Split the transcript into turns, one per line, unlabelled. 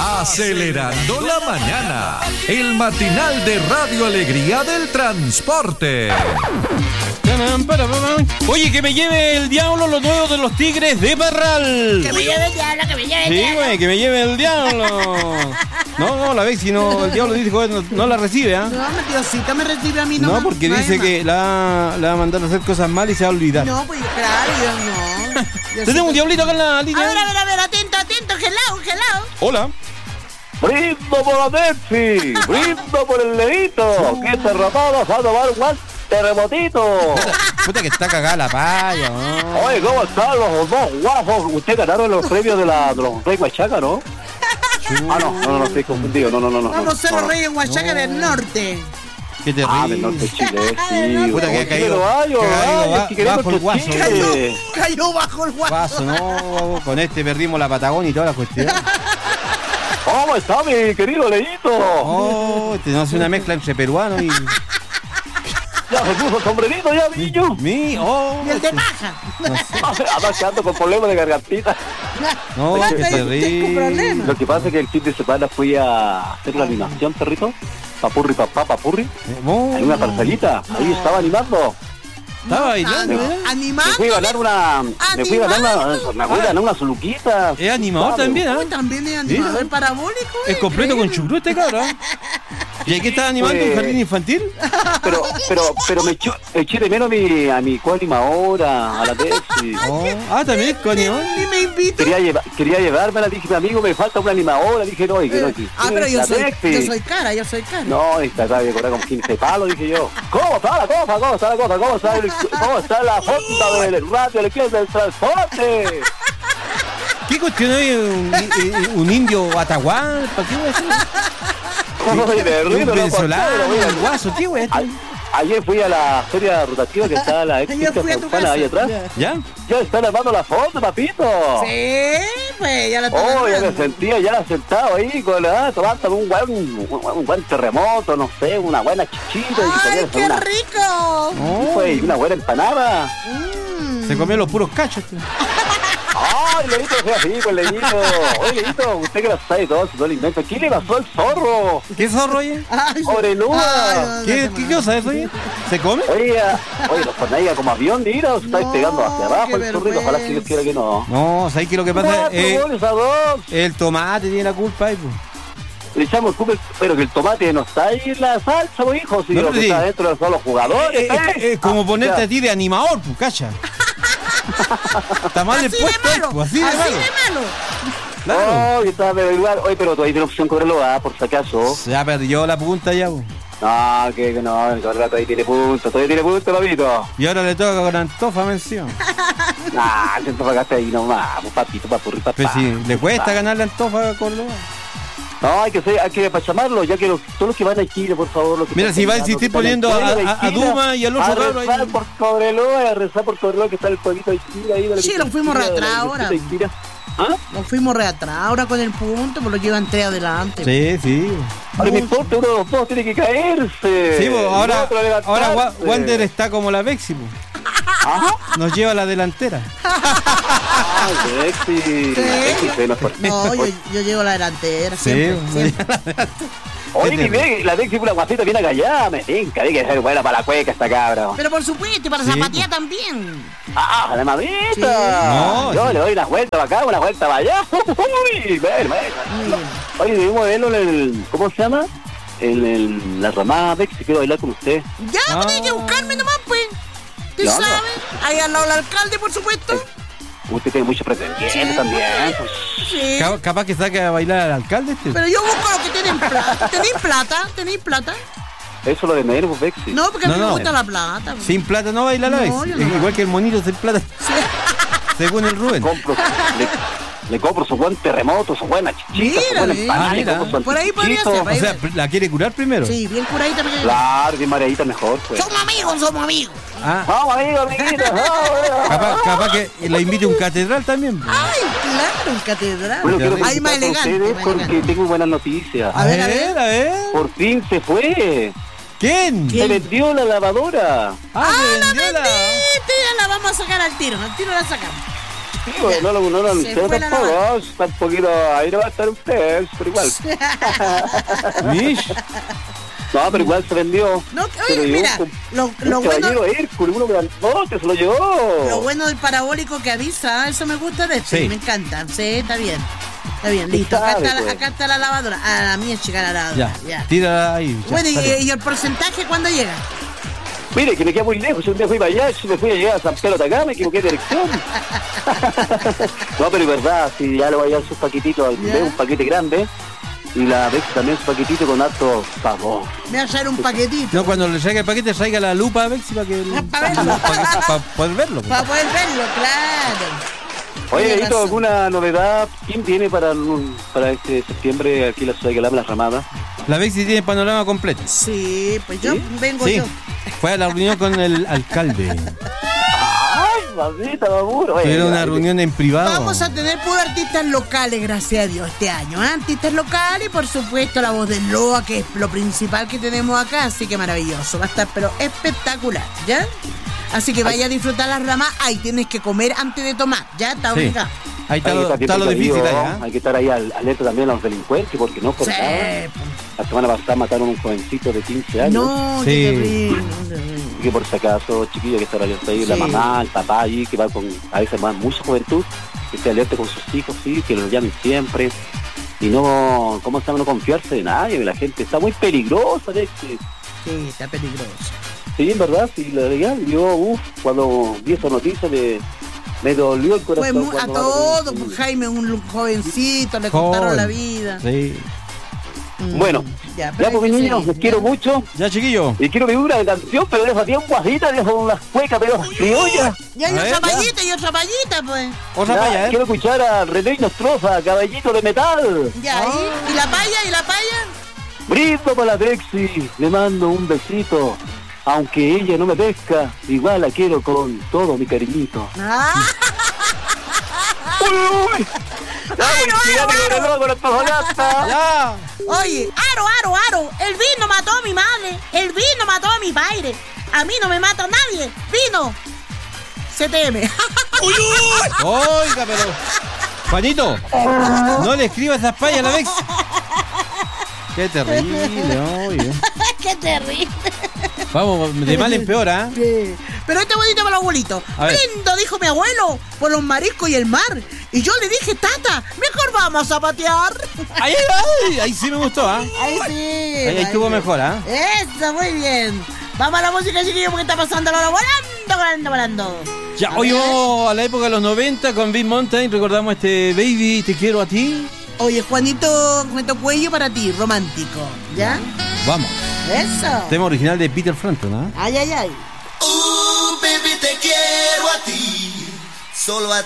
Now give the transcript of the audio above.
Acelerando la mañana, el matinal de Radio Alegría del Transporte.
Oye, que me lleve el diablo los nuevos de los Tigres de Parral.
Que me lleve el diablo, que me lleve el diablo.
Sí, güey, que me lleve el diablo. No, la vez si no, el diablo dice que no la recibe, ¿ah?
No, Diosita me recibe a mí nomás.
No, porque dice
más.
que la va a mandar a hacer cosas mal y se va a olvidar.
No, pues claro, yo no.
Tenemos un diablito acá en la línea.
A ver, atento, gelado.
Hola.
Brindo por la Pepsi, brindo por el Leito, que este rapado va a tomar un terremotito.
Puta que está cagada la paya, ¿no?
Oye, ¿cómo están los dos guapos? Ustedes ganaron los premios de los Reyes Huachaca, ¿no? No, estoy confundido, no.
Vamos a ser los Reyes Huachaca del Norte.
Qué terrible.
Del norte de Chile, sí.
Puta que ha caído bajo el guaso.
Cayó bajo el guaso.
No, con este perdimos la Patagonia y toda la cuestión.
¿Cómo está mi querido Leito?
Oh, no hace una mezcla entre peruano y...
Ya se puso sombrerito ya, niño.
Y el de paja.
Además que ando con problemas de gargantita.
No, qué terrible.
Lo que pasa es que el fin de semana fui a hacer la animación, perrito. Papurri, papurri. En una parcelita. Ahí estaba animando.
Estaba bailando,
¿Animando?
Me fui a ganar una soluquita.
Es animador también, ¿ah?
También es animador, es parabólico.
Es completo con chucrú este cabrón. ¿Y aquí estaba animando un jardín infantil?
Pero me eché de menos a mi coanimadora, a la Pepsi.
También es coanimador.
Ni me invito.
Quería llevármela, dije, mi amigo, me falta una animadora, dije, no, y que no aquí.
Pero yo soy cara.
No, esta acaba de cobrar como 15 palos, dije yo. ¿Cómo está la cosa? ¿Cómo está la foto del radio del transporte?
¿Qué cuestión hay un indio atahual? ¿Para qué voy a hacer?
Un
venezolano, un guaso, ¿qué güey?
Ayer fui a la feria rotativa que está la ex ahí atrás.
¿Ya?
Ya están armando la foto, papito.
Sí, pues ya la tengo.
Ya me sentía ya sentado ahí tomando un buen terremoto, no sé, una buena chichita.
¡Ay, qué rico!
Y una buena empanada.
Se comió los puros cachos.
¡Ay, Leito, sea así, pues, Leito! Oye, Leito, usted que lo sabe todo lo inventa. ¿Qué le pasó al zorro?
¿Qué zorro, oye?
¡Oreluda!
¿Qué cosa es, oye? ¿Se come?
Oye, los ponen como avión, mira, se está pegando hacia abajo el zorrito. Ojalá que Dios quiera que no.
No, ¿sabes qué? Lo que pasa es el tomate tiene la culpa ahí, pues.
Le echamos culpa, pero que el tomate no está ahí en la salsa, pues, hijo. Si lo que está dentro son los jugadores.
Es como ponerte a ti de animador, pues, cacha. Está mal el puesto, así de malo.
Claro. Oye, pero todavía tiene opción cobrarlo, por si acaso.
Ya perdió la punta ya, pues.
No, que no, el todavía tiene punto, papito.
Y ahora le toca con Antofa mención.
Antofa acá ahí nomás, papito, papurri, papá.
Pero si le cuesta ganarle a Antofa a Córdoba.
No, hay que pachamarlo, ya que todos los que van a Chile, por favor.
Mira, si va a insistir poniendo a Duma y al otro
cabro ahí. A rezar por Cobreloa, que está el pueblito de Chile ahí.
Sí, lo fuimos re atrás ahora. Nos fuimos re atrás ahora con el punto, pues lo llevan 3 adelante.
Sí.
Ahora me importa, uno de los dos tiene que caerse.
Sí, pues ahora Wander está como la Bexi, pues. Nos lleva a la delantera.
Bexi.
No, yo llevo la delantera.
Sí.
Oye, la Bexi fue una guasita bien agallada, me tinca, hay que ser buena para la cueca esta cabra.
Pero por supuesto, y para zapatear también.
La mamita.
Sí.
No, yo le doy una vuelta para acá, una vuelta para allá. Oye, debemos verlo en el, ¿cómo se llama? La ramada Bexi, quiero bailar con usted.
Ya, tenés que buscarme nomás, pues. ¿Tú sabes? Ahí al lado del alcalde, por supuesto.
Usted tiene mucho pretendiente también. Pues.
Sí.
Capaz que saque a bailar al alcalde
Pero yo busco los que tienen plata. ¿Tenéis plata?
Eso es lo de menos, Bexi.
No, porque a mí me gusta la plata.
Sin plata no baila la Bexi. Igual que el monito sin plata. Sí. Según el Rubén.
Le compro su buen terremoto, su buena chichita, su buena empanada.
Por ahí podría ser.
O sea, ¿la quiere curar primero?
Sí, bien curadita.
Claro, bien mareadita mejor, pues.
Somos amigos.
Vamos, amiguitos.
Capaz que la invite a un catedral también.
Ay, claro, un catedral.
Bueno,
ahí más elegante.
Porque tengo buenas noticias.
A ver.
Por fin se fue.
¿Quién?
Se vendió la lavadora.
La vendiste, ya la vamos a sacar al tiro. Al tiro la sacamos.
Sí, no lo anunciaron tampoco. Está un poquito, ahí no va a estar usted, pero igual.
Mish.
No, pero igual se vendió.
No, oye, mira, lo bueno...
Hércules, uno que se lo llevó.
Lo bueno del parabólico que avisa, eso me gusta de este, me encanta. Sí, está bien. Está bien, listo. Acá está la lavadora. A la mía chica la lavadora. Ya.
Tira ahí.
Bueno, ¿y el porcentaje cuándo llega?
Mire, que me queda muy lejos. Un día fui para allá, me fui a llegar a San Pedro de acá, me equivoqué de dirección. No, pero es verdad, si ya le voy a dar sus paquetitos, un paquete grande. Y la Bex también su paquetito con harto sabor.
Me va a hacer un paquetito.
No, cuando le traiga el paquete, traiga la lupa a Bex para que... Para poder verlo.
Para poder verlo, claro.
Oye, Gaito, ¿alguna novedad? ¿Quién viene para este septiembre aquí en la ciudad de Calama, Las Ramadas?
La Bex tiene panorama completo.
Sí, pues yo vengo yo.
Fue a la reunión con el alcalde.
Mamita, baburo.
Era una reunión en privado.
Vamos a tener puros artistas locales, gracias a Dios, este año. Artistas locales y, por supuesto, la voz del Loa, que es lo principal que tenemos acá. Así que maravilloso. Va a estar, pero espectacular, ¿ya? Así que vaya a disfrutar las ramas. Ahí tienes que comer antes de tomar, ¿ya? Está obligado.
Ahí está lo difícil ahí, ¿eh?
Hay que estar ahí alerta también a los delincuentes, porque no por nada. La semana pasada mataron a un jovencito de 15 años.
No, qué terrible.
Que por si acaso, chiquillo, que estar alerta ahí, la mamá, el papá allí, que va con, a veces más mucha juventud, que esté alerta con sus hijos, que los llamen siempre. Y no, ¿cómo se llama? No confiarse de nadie, que la gente está muy peligrosa, ¿ves?
Sí, está peligroso.
Sí, en verdad, sí, la verdad, yo, cuando vi esa noticia me dolió el corazón.
Fue a todos, Jaime, un jovencito, le cortaron la vida.
Sí.
Bueno, ya pues mis niños, les quiero mucho.
Ya, chiquillo.
Y quiero pedir una canción, pero dejo bien guajita, dejo unas cuecas, pero criollas.
Ya hay otra payita, pues.
Otra paya,
Quiero escuchar a René Nostroza, Caballito de Metal.
Ya, ¿y la paya?
Brindo para la Bexi, le mando un besito. Aunque ella no me pesca, igual la quiero con todo mi cariñito. ¡Uy!
Oye, Aro, el vino mató a mi madre, el vino mató a mi padre. A mí no me mata nadie, vino. CTM.
Oiga, pero... Juanito, no le escribas esas payas a la Bex. Qué terrible, oye.
Qué terrible.
Vamos, de mal en peor, ¿ah?
Sí. Pero este bonito para los abuelitos. Brindo, dijo mi abuelo, por los mariscos y el mar. Y yo le dije, tata, mejor vamos a patear.
Ahí sí me gustó, ¿ah?
Ahí sí.
Ahí estuvo mejor, ¿ah?
Eso, muy bien. Vamos a la música, chiquillos, porque está pasando la hora volando.
Ya, hoy vamos a la época de los 90 con Big Mountain. Recordamos este Baby, te quiero a ti.
Oye, Juanito Cuello para ti, romántico, ¿ya?
Vamos.
Eso.
Tema original de Peter Frampton, ¿ah?
Ay.
Baby, te quiero a ti, solo a